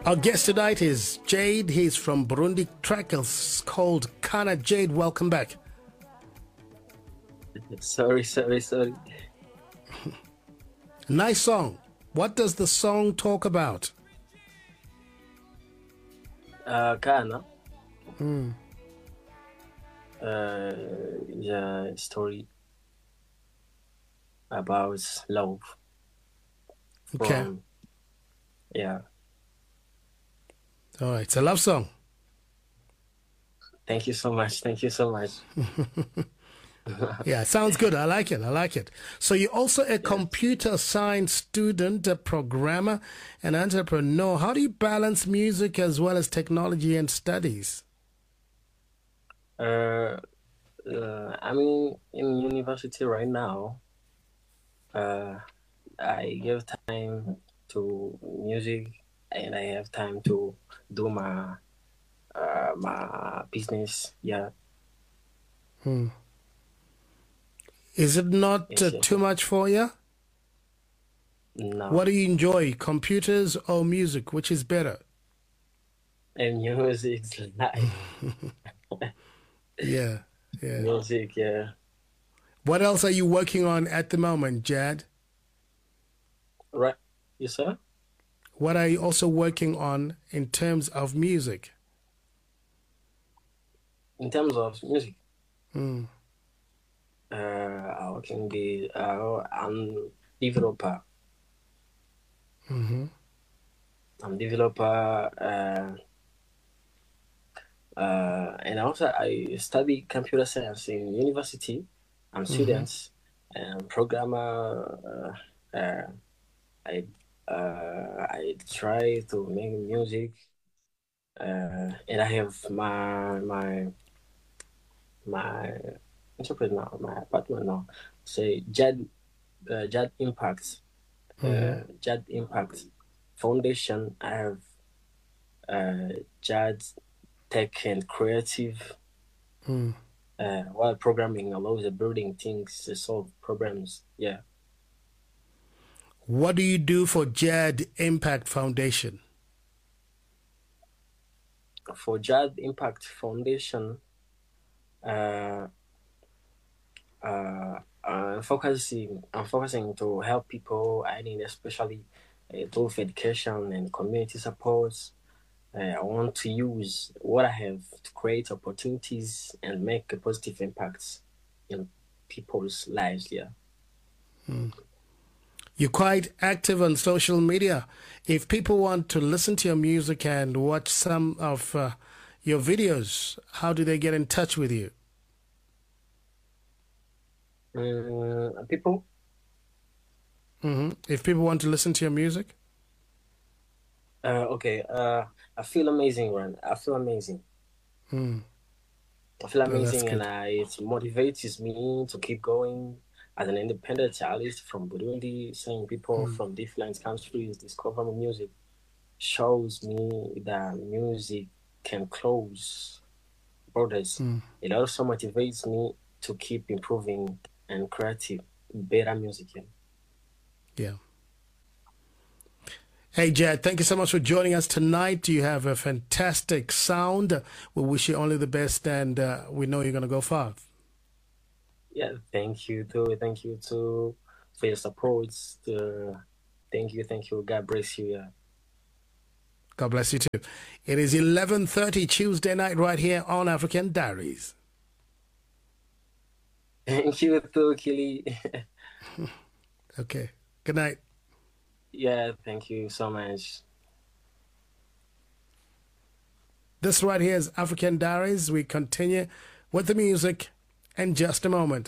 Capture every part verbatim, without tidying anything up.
Our guest tonight is Jade. He's from Burundi. Track is called Kana. Jade, welcome back. Sorry, sorry, sorry. Nice song. What does the song talk about? Uh, Kana. Hmm. Uh, is a story about love. Okay. From, yeah. All right. It's a love song. Thank you so much. Thank you so much. Yeah, sounds good. I like it. I like it. So you're also a computer science student, a programmer, an entrepreneur. How do you balance music as well as technology and studies? Uh, uh, I'm in, in university right now. Uh, I give time to music, and I have time to do my uh, my business. Yeah. Hmm. Is it not Yes, uh, yes. too much for you? No. What do you enjoy, computers or music? Which is better? And music, life. Yeah, yeah. Music, yeah. What else are you working on at the moment, Jad? Right. You sir? What are you also working on in terms of music? In terms of music, Hmm. uh, I can be uh, I'm developer. Mm-hmm. I'm developer, uh, uh, and also I study computer science in university. I'm students and programmer. Uh, uh, I uh, I try to make music, uh, and I have my my my entrepreneur, my apartment now. Say Jad uh, Jad Impact, uh, Jad Impact Foundation. I have uh, Jad Tech and Creative. Hmm. Uh, while programming allows the building things to solve problems. Yeah. What do you do for Jad Impact Foundation? For Jad Impact Foundation, uh, uh, I'm focusing, I'm focusing to help people, I need especially uh, through education and community supports. Uh, I want to use what I have to create opportunities and make a positive impact in people's lives. Yeah. You're quite active on social media. If people want to listen to your music and watch some of uh, your videos, how do they get in touch with you? Um, people. Hmm. If people want to listen to your music? Uh, okay. Uh, I feel amazing, Ron. I feel amazing. Hmm. I feel Oh, that's amazing, and good. I, it motivates me to keep going as an independent artist from Burundi, seeing people from different countries discover my music shows me that music can close borders. It also motivates me to keep improving and creating better music. Yeah. Yeah. Hey, Jad, thank you so much for joining us tonight. You have a fantastic sound. We wish you only the best, and uh, we know you're going to go far. Yeah, thank you too. Thank you too for your support. Uh, thank you, thank you. God bless you. Yeah. God bless you too. It is eleven thirty Tuesday night right here on African Diaries. Thank you too, Kelly. Okay. Good night. Yeah, thank you so much. This right here is African Diaries. We continue with the music in just a moment.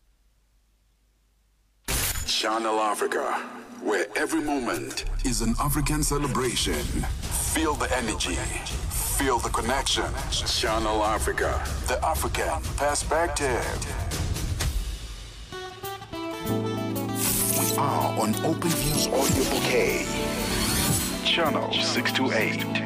Channel Africa, where every moment is an African celebration. Feel the energy, feel the connection. Channel Africa, the African perspective. We are on Open Views Audio Bouquet, Channel six two eight.